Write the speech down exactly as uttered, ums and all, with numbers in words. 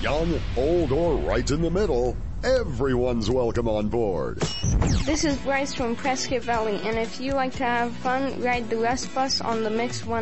Young, old, or right in the middle, everyone's welcome on board. This is Bryce from Prescott Valley, and if you like to have fun, ride the Rest Bus on the Mix one